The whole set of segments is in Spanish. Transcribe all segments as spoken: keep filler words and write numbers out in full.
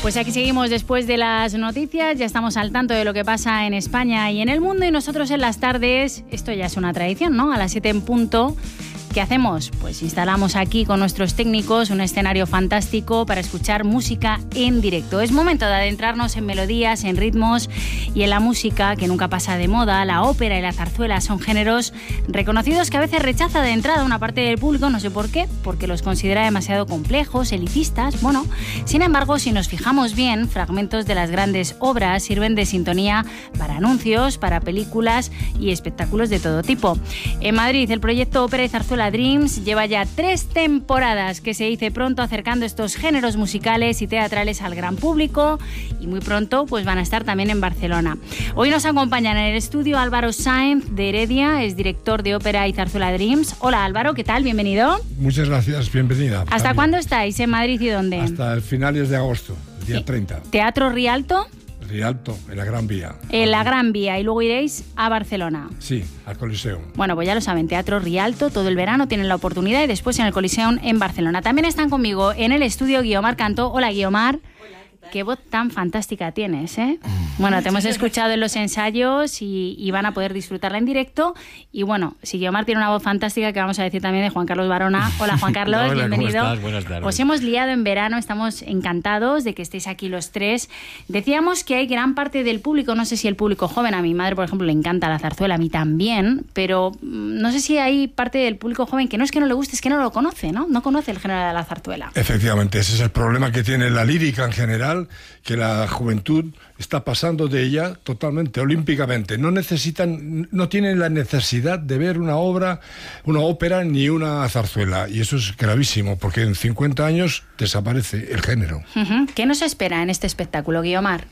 Pues aquí seguimos después de las noticias, ya estamos al tanto de lo que pasa en España y en el mundo, y nosotros en las tardes, esto ya es una tradición, ¿no? A las siete en punto, ¿qué hacemos? Pues instalamos aquí con nuestros técnicos un escenario fantástico para escuchar música en directo. Es momento de adentrarnos en melodías, en ritmos y en la música que nunca pasa de moda. La ópera y la zarzuela son géneros reconocidos que a veces rechaza de entrada una parte del público, no sé por qué, porque los considera demasiado complejos, elitistas. Bueno, sin embargo, si nos fijamos bien, fragmentos de las grandes obras sirven de sintonía para anuncios, para películas y espectáculos de todo tipo. En Madrid, el proyecto Ópera y Zarzuela Dreams lleva ya tres temporadas, que se dice pronto, acercando estos géneros musicales y teatrales al gran público, y muy pronto pues van a estar también en Barcelona. Hoy nos acompañan en el estudio Álvaro Sáenz de Heredia, es director de Ópera y Zarzuela Dreams. Hola Álvaro, ¿qué tal? Bienvenido. Muchas gracias, bienvenida. ¿Hasta también. ¿Cuándo estáis? ¿En Madrid y dónde? Hasta finales de agosto, el día treinta. ¿Teatro Rialto? Rialto, en la Gran Vía. En la Gran Vía, y luego iréis a Barcelona. Sí, al Coliseum. Bueno, pues ya lo saben, Teatro Rialto, todo el verano tienen la oportunidad, y después en el Coliseum en Barcelona. También están conmigo en el estudio Guiomar Cantó. Hola Guiomar. Qué voz tan fantástica tienes, ¿eh? Bueno, te hemos escuchado en los ensayos y, y van a poder disfrutarla en directo. Y bueno, si Guiomar tiene una voz fantástica, que vamos a decir también de Juan Carlos Barona. Hola Juan Carlos, Hola, bienvenido. ¿cómo estás? Buenas tardes. Os hemos liado en verano, estamos encantados de que estéis aquí los tres. Decíamos que hay gran parte del público, no sé si el público joven, a mi madre por ejemplo le encanta la zarzuela, a mí también, pero no sé si hay parte del público joven que no es que no le guste, es que no lo conoce, ¿no? No conoce el género de la zarzuela. Efectivamente, ese es el problema que tiene la lírica en general, que la juventud está pasando de ella totalmente, olímpicamente. No necesitan, no tienen la necesidad de ver una obra, una ópera ni una zarzuela. Y eso es gravísimo, porque en cincuenta años desaparece el género. Uh-huh. ¿Qué nos espera en este espectáculo, Guiomar?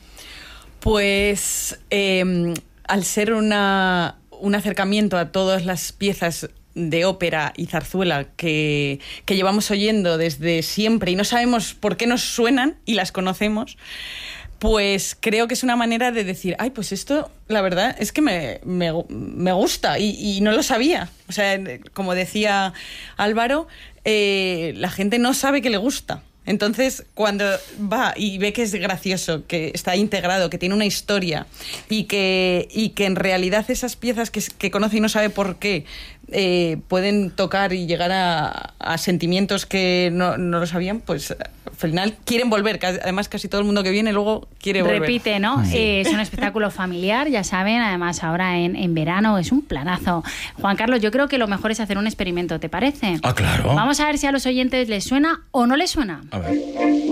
Pues eh, al ser una, un acercamiento a todas las piezas de ópera y zarzuela que, que llevamos oyendo desde siempre y no sabemos por qué nos suenan y las conocemos, pues creo que es una manera de decir, ay, pues esto, la verdad, es que me, me, me gusta y, y no lo sabía. O sea, como decía Álvaro, eh, la gente no sabe que le gusta. Entonces, cuando va y ve que es gracioso, que está integrado, que tiene una historia y que, y que en realidad esas piezas que, que conoce y no sabe por qué eh, pueden tocar y llegar a, a sentimientos que no, no lo sabían, pues al final quieren volver. Además, casi todo el mundo que viene luego quiere volver. Repite, ¿no? Sí. Eh, es un espectáculo familiar, ya saben, además ahora en, en verano es un planazo. Juan Carlos, yo creo que lo mejor es hacer un experimento, ¿te parece? Ah, claro. Vamos a ver si a los oyentes les suena o no les suena. A ver.